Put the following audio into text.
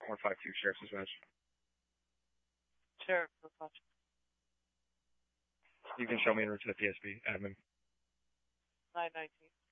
152 Sheriff's Dispatch. Sheriff Dispatch. You can show me in route to the PSP, admin. 919.